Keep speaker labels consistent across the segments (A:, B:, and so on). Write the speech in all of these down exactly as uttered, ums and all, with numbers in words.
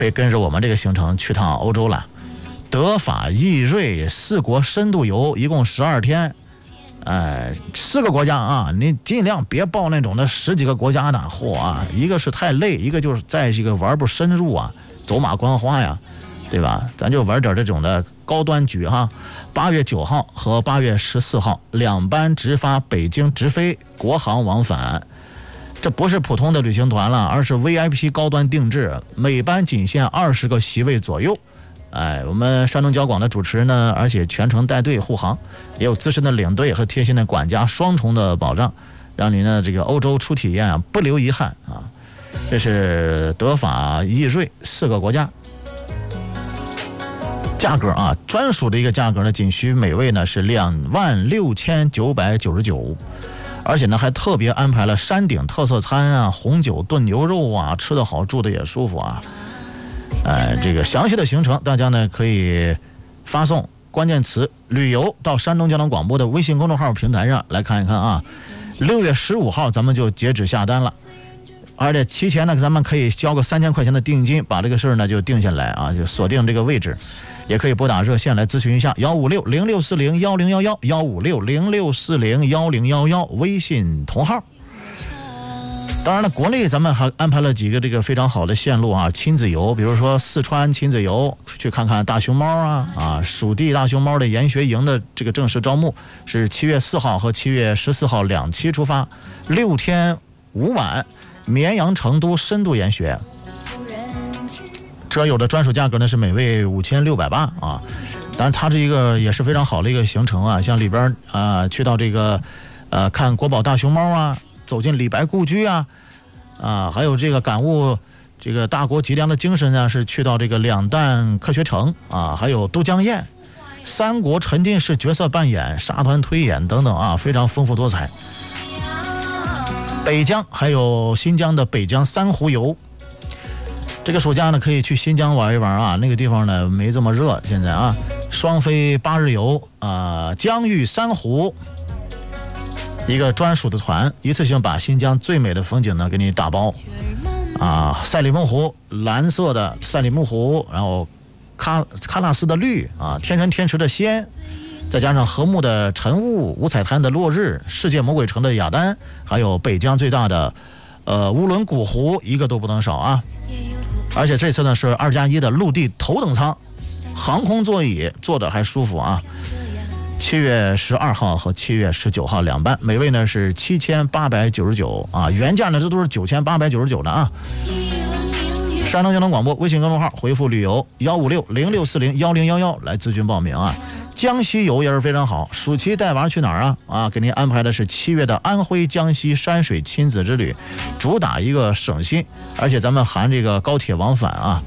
A: 被跟着我们这个行程去趟欧洲了。德法意瑞四国深度游，一共十二天，呃，四个国家啊，你尽量别报那种的十几个国家的，嚯啊，一个是太累，一个就是在这个玩不深入啊，走马观花呀，对吧？咱就玩点这种的高端局哈。八月九号和八月十四号两班直发北京直飞，国航往返。这不是普通的旅行团了，而是 V I P 高端定制，每班仅限二十个席位左右。哎，我们山东交广的主持人呢，而且全程带队护航，也有资深的领队和贴心的管家，双重的保障，让您呢这个欧洲初体验啊不留遗憾啊。这是德法意瑞四个国家，价格啊，专属的一个价格呢，仅需每位呢是两万六千九百九十九，而且呢还特别安排了山顶特色餐啊，红酒炖牛肉啊，吃得好，住得也舒服啊。呃，这个详细的行程，大家呢可以发送关键词“旅游”到山东交通广播的微信公众号平台上来看一看啊。六月十五号咱们就截止下单了，而且提前呢，咱们可以交个三千块钱的定金，把这个事儿呢就定下来啊，就锁定这个位置。也可以拨打热线来咨询一下，幺五六零六四零幺零幺幺，幺五六零六四零幺零幺幺，微信同号。当然了，国内咱们还安排了几个这个非常好的线路啊，亲子游，比如说四川亲子游，去看看大熊猫啊啊，属地大熊猫的研学营的这个正式招募是七月四号和七月十四号两期出发，六天五晚，绵阳成都深度研学。车友的专属价格呢是每位五千六百八啊，当然它这一个也是非常好的一个行程啊，像里边啊、呃、去到这个呃看国宝大熊猫啊。走进李白故居啊，啊，还有这个感悟这个大国脊梁的精神呢，是去到这个两弹科学城啊，还有都江堰、三国沉浸式角色扮演、沙团推演等等啊，非常丰富多彩。北疆还有新疆的北疆三湖游，这个暑假呢可以去新疆玩一玩啊，那个地方呢没这么热现在啊，双飞八日游啊，疆域三湖。一个专属的团，一次性把新疆最美的风景呢给你打包啊，赛里木湖蓝色的赛里木湖，然后喀喀纳斯的绿啊，天山天池的仙，再加上禾木的晨雾，五彩滩的落日，世界魔鬼城的雅丹，还有北疆最大的呃乌伦古湖，一个都不能少啊！而且这次呢是二加一的陆地头等舱，航空座椅坐的还舒服啊。七月十二号和七月十九号两班，每位呢是七千八百九十九啊，原价呢这都是九千八百九十九的啊。山东交通广播微信公众号回复旅游幺五六零六四零幺零幺幺来咨询报名啊。江西游也是非常好，暑期带娃去哪儿啊？啊，给您安排的是七月的安徽江西山水亲子之旅，主打一个省心，而且咱们含这个高铁往返啊。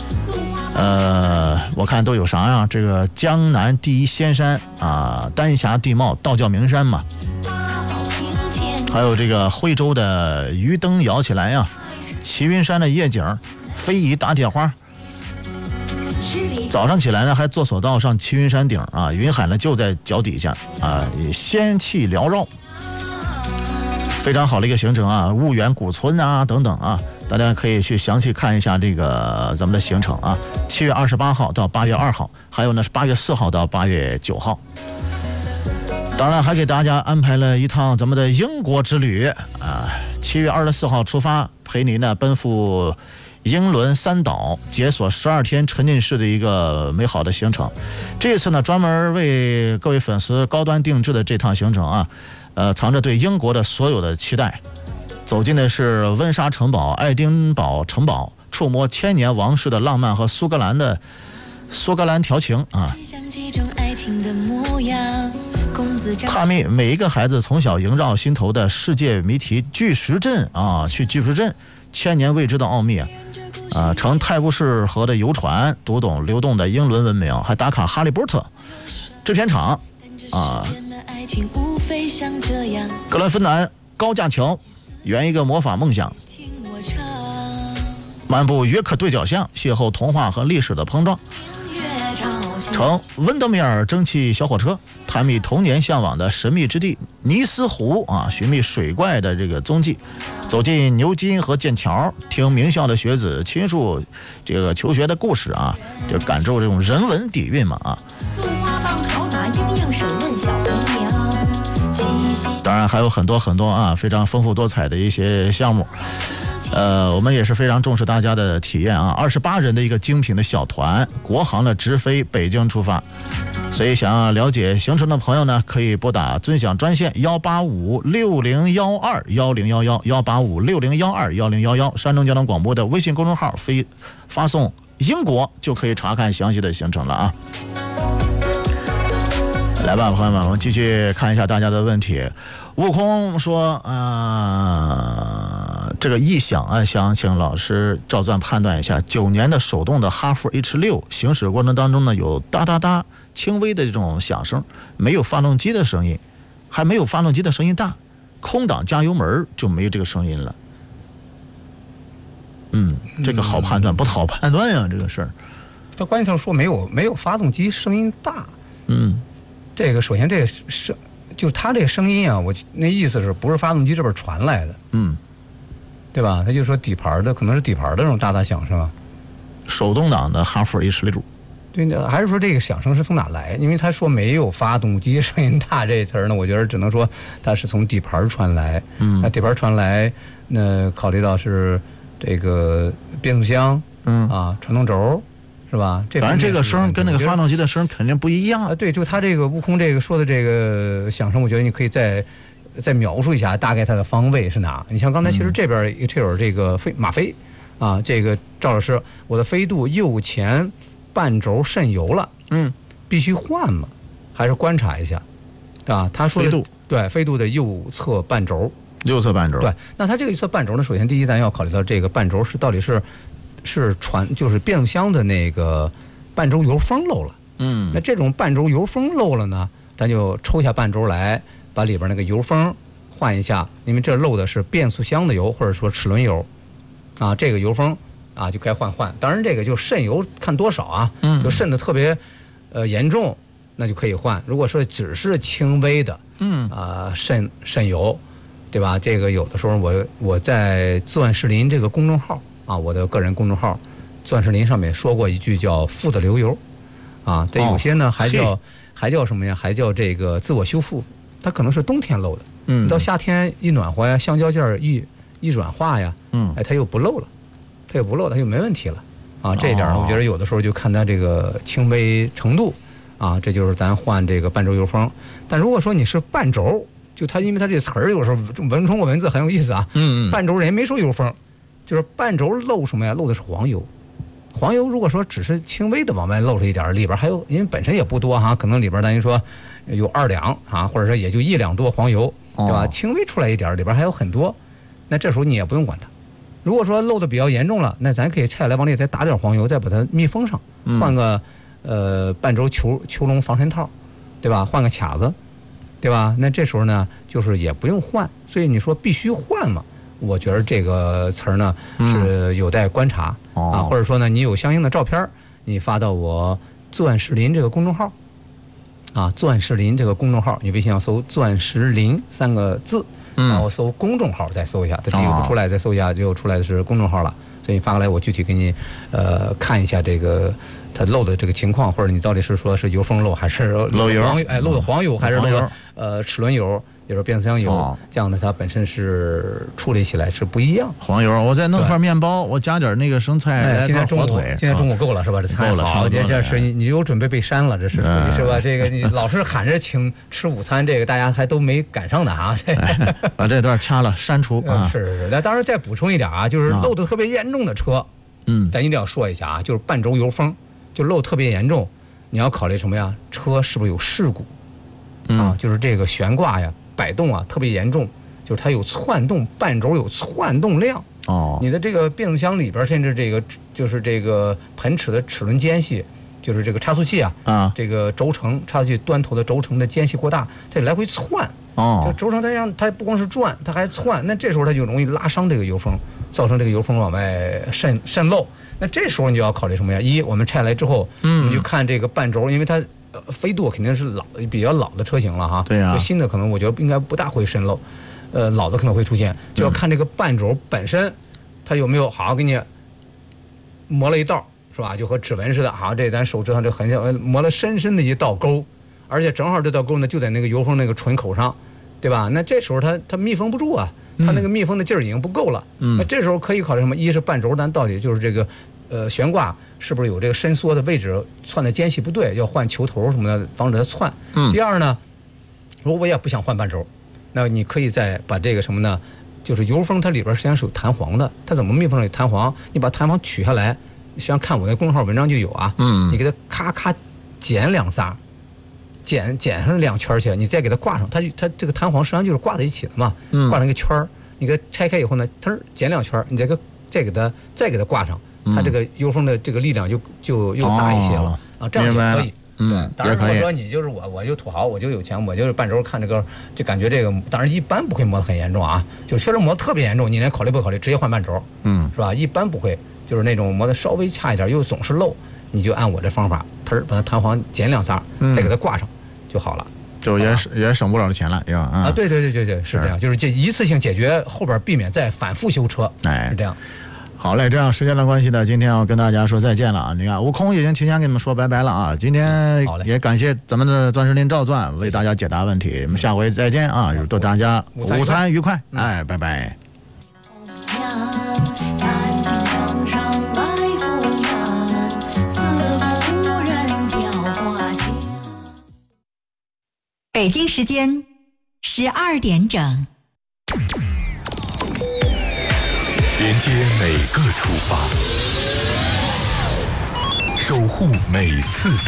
A: 呃，我看都有啥呀？这个江南第一仙山啊，丹霞地貌，道教名山嘛。还有这个惠州的鱼灯摇起来呀，齐云山的夜景，非遗打铁花。早上起来呢，还坐索道上齐云山顶啊，云海呢就在脚底下啊，仙气缭绕，非常好的一个行程啊，婺源古村啊等等啊。大家可以去详细看一下这个咱们的行程啊，七月二十八号到八月二号，还有呢是八月四号到八月九号。当然还给大家安排了一趟咱们的英国之旅啊，七月二十四号出发，陪您呢奔赴英伦三岛，解锁十二天沉浸式的一个美好的行程。这次呢专门为各位粉丝高端定制的这趟行程啊，呃，藏着对英国的所有的期待。走进的是温莎城堡、爱丁堡城堡，触摸千年王室的浪漫和苏格兰的苏格兰调情啊，探秘每一个孩子从小萦绕心头的世界谜题巨石阵啊，去巨石阵，千年未知的奥秘啊，啊，乘泰晤士河的游船，读懂流动的英伦文明，还打卡哈利波特制片厂啊，格兰芬兰高架桥。圆一个魔法梦想， 漫步约克对角巷，邂逅童话和历史的碰撞。乘温德米尔蒸汽小火车，探秘童年向往的神秘之地尼斯湖啊，寻觅水怪的这个踪迹。走进牛津和剑桥，听名校的学子倾述这个求学的故事啊，就感受这种人文底蕴嘛啊。当然还有很多很多啊，非常丰富多彩的一些项目。呃，我们也是非常重视大家的体验啊。二十八人的一个精品的小团，国航的直飞北京出发。所以想要了解行程的朋友呢，可以拨打尊享专线幺八五六零幺二幺零幺幺幺八五六零幺二幺零幺幺，山东交通广播的微信公众号飞发送英国就可以查看详细的行程了啊。来吧，朋友们，我们继续看一下大家的问题。悟空说：“呃，这个异响啊，想请老师照钻判断一下。九年的手动的哈弗 H 六行驶过程当中呢，有哒哒哒轻微的这种响声，没有发动机的声音，还没有发动机的声音大，空档加油门就没有这个声音了。嗯，这个好判断，不好判断呀、啊，这个事儿。
B: 他关键说没有没有发动机声音大。嗯，这个首先这个声。”就他这个声音啊，我那意思是不是发动机这边传来的？嗯，对吧？他就说底盘的可能是底盘的这种大大响声啊。
A: 手动挡的哈弗 H 六，
B: 对，还是说这个响声是从哪来？因为他说没有发动机声音大这词儿呢，我觉得只能说它是从底盘传来。嗯，那底盘传来，那考虑到是这个变速箱，嗯啊，传动轴。是吧？这
A: 反正这个声跟那个发动机的声肯定不一样
B: 啊。对，就他这个悟空这个说的这个响声，我觉得你可以再再描述一下，大概它的方位是哪？你像刚才其实这边这有这个飞马飞啊，这个赵老师，我的飞度右前半轴渗油了，嗯，必须换吗？还是观察一下？啊，他说
A: 飞度
B: 对飞度的右侧半轴，
A: 右侧半轴
B: 对。那它这个右侧半轴呢，首先第一，咱要考虑到这个半轴是到底是。是传就是变速箱的那个半轴油封漏了，嗯，那这种半轴油封漏了呢，咱就抽下半轴来，把里边那个油封换一下，因为这漏的是变速箱的油或者说齿轮油，啊，这个油封啊就该换换。当然这个就渗油看多少啊，嗯，就渗的特别呃严重，那就可以换。如果说只是轻微的，嗯啊渗渗油，对吧？这个有的时候我我在钻石林这个公众号。啊，我的个人公众号“钻石林”上面说过一句叫“富的流油”，啊，这有些呢还叫、哦、还叫什么呀？还叫这个自我修复，它可能是冬天漏的，嗯，到夏天一暖和呀，橡胶件一一软化呀，嗯，哎，它又不漏了，它又不漏，它又没问题了，啊，这一点呢，我觉得有的时候就看它这个轻微程度，啊，这就是咱换这个半轴油封。但如果说你是半轴，就它因为它这词儿有时候文通过文字很有意思啊，嗯嗯，半轴人没说油封。就是半轴漏什么呀？漏的是黄油，黄油如果说只是轻微的往外漏出一点，里边还有，因为本身也不多哈，可能里边咱就说有二两啊，或者说也就一两多黄油，对吧？哦、轻微出来一点，里边还有很多，那这时候你也不用管它。如果说漏的比较严重了，那咱可以拆下来往里再打点黄油，再把它密封上，换个呃半轴球球笼防尘套，对吧？换个卡子，对吧？那这时候呢，就是也不用换，所以你说必须换嘛？我觉得这个词儿呢是有待观察、嗯、啊，或者说呢，你有相应的照片，你发到我钻石林这个公众号啊，钻石林这个公众号，你微信要搜钻石林三个字，然后搜公众号再搜一下，它第一个不出来，再搜一下就出来的是公众号了。所以你发过来，我具体给你呃看一下这个它漏的这个情况，或者你到底是说是油封漏还是
A: 漏油？
B: 哎，漏的黄油还是漏的呃齿轮油？有时候变速箱油、哦、这样的，它本身是处理起来是不一样。
A: 黄油，我再弄块面包，我加点那个生菜，
B: 哎、来块火腿。现在中午够了是吧？这菜
A: 够了，
B: 好，这这是你你有准备被删了，这是属于是吧？这个你老是喊着请吃午餐，这个大家还都没赶上的啊。这
A: 哎、把这段掐了，删除啊。
B: 是是是，那当然再补充一点啊，就是漏的特别严重的车，嗯，咱一定要说一下啊，就是半轴油封就漏特别严重，你要考虑什么呀？车是不是有事故？啊，就是这个悬挂呀。摆动啊特别严重，就是它有窜动，半轴有窜动量哦。你的这个变速箱里边，甚至这个就是这个盆齿的齿轮间隙，就是这个差速器啊，啊，这个轴承差速器端头的轴承的间隙过大，它来回窜哦。这轴承它让它不光是转，它还窜，那这时候它就容易拉伤这个油封造成这个油封往外渗渗漏。那这时候你就要考虑什么呀？一，我们拆来之后，嗯，你就看这个半轴，因为它飞度肯定是老比较老的车型了哈，
A: 对呀、啊，
B: 新的可能我觉得应该不大会渗漏，呃，老的可能会出现，就要看这个半轴本身它有没有好给你磨了一道，是吧？就和指纹似的，好像这咱手指上这痕迹磨了深深的一道沟，而且正好这道沟呢就在那个油封那个唇口上，对吧？那这时候它它密封不住啊。它那个密封的劲儿已经不够了，嗯，那这时候可以考虑什么？一是半轴咱到底就是这个，呃，悬挂是不是有这个伸缩的位置窜的间隙不对，要换球头什么的，防止它窜。嗯。第二呢，如果我也不想换半轴，那你可以再把这个什么呢？就是油封它里边实际上是有弹簧的，它怎么密封有弹簧？你把弹簧取下来，实际上看我那公众号文章就有啊，嗯，你给它咔咔剪两撒。剪剪上两圈去，你再给它挂上，它它这个弹簧实际上就是挂在一起的嘛，挂上一个圈儿，你给它拆开以后呢，腾剪两圈，你再给再给它再给它挂上，它这个油封的这个力量就就又大一些了、哦、啊，这样也可以。
A: 嗯，
B: 当然如果说你就是我，我就土豪，我就有钱，我就是半轴看这个，就感觉这个，当然一般不会磨得很严重啊，就确实磨得特别严重，你连考虑不考虑直接换半轴，嗯，是吧？一般不会，就是那种磨得稍微差一点又总是漏，你就按我这方法，腾把它弹簧剪两撒，再给它挂上。就好了，
A: 就也省、啊、也省不了钱了，是吧？
B: 啊，对对对对对，是这样，就是这一次性解决，后边避免再反复修车，哎，是这样。
A: 好嘞，这样时间的关系呢，今天要跟大家说再见了啊！你看，悟空已经提前跟你们说拜拜了啊！今天也感谢咱们的钻石林赵钻为大家解答问题，我们下回再见啊！祝大家午餐愉快，嗯、哎，拜拜。
C: 北京时间十二点整，
D: 连接每个出发，守护每次的